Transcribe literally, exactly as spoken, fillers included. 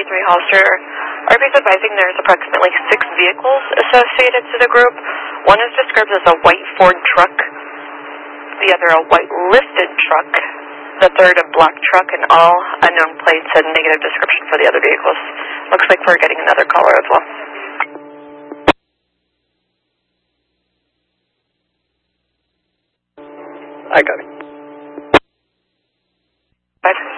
three Holster. R P is advising there's approximately six vehicles associated to the group. One is described as a white Ford truck, the other a white lifted truck, the third a black truck, and all unknown plates and negative description for the other vehicles. Looks like we're getting another caller as well. I got it. Five.